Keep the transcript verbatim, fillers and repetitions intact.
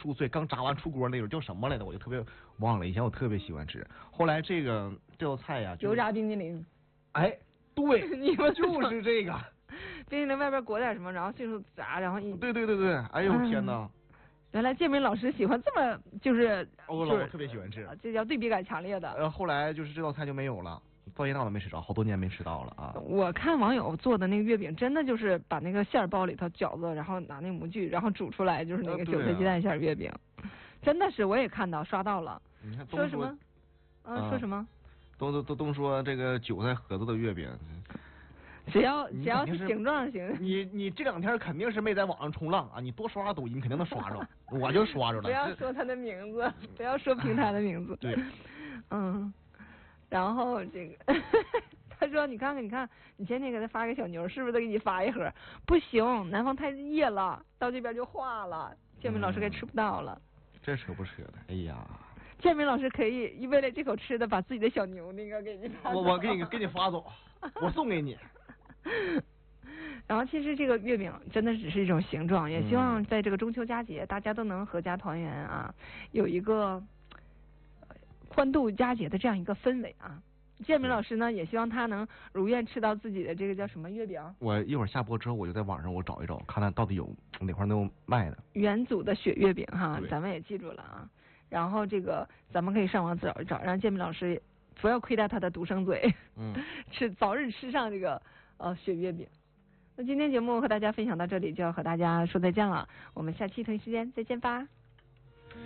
酥脆，刚炸完出锅那种叫什么来着？我就特别忘了。以前我特别喜欢吃，后来这个这道菜呀， 油炸冰激凌。 哎，对， 你们就是这个冰激凌外边裹点什么，然后迅速炸，然后一。 对对对对，哎呦、嗯、天哪！ 原来建明老师喜欢这么就是， 我老婆特别喜欢吃， 这叫对比感强烈的。 呃，后来就是这道菜就没有了。到现在我都没吃着，好多年没吃到了啊！ 我看网友做的那个月饼，真的就是把那个馅包里头饺子，然后拿那模具，然后煮出来，就是那个韭菜鸡蛋馅月饼，啊、真的是我也看到刷到了。 你看说什么？啊，啊说什么？ 都都都都说这个韭菜盒子的月饼， 只要只要是形状行。 你你这两天肯定是没在网上冲浪啊！你多刷刷抖音，肯定能刷着，我就刷着了。 不要说他的名字，不要说平台的名字。 对， 嗯。然后这个他说你看看你看你前天给他发个小牛，是不是得给你发一盒？不行，南方太热了，到这边就化了，建明老师该吃不到了、 嗯、这扯不扯的？哎呀， 建明老师可以为了这口吃的把自己的小牛那个给你发走， 我我给你给你发走，我送给你。 然后其实这个月饼真的只是一种形状，也希望在这个中秋佳节、嗯、大家都能合家团圆啊，有一个欢度佳节的这样一个氛围啊。建明老师呢也希望他能如愿吃到自己的这个叫什么月饼。 我一会儿下播之后我就在网上我找一找，看看到底有哪块能有卖的。 元祖的雪月饼哈，咱们也记住了啊。然后这个咱们可以上网找一找，让建明老师不要亏待他的独生嘴，嗯，吃早日吃上这个呃雪月饼。那今天节目和大家分享到这里，就要和大家说再见了。我们下期同一时间再见吧。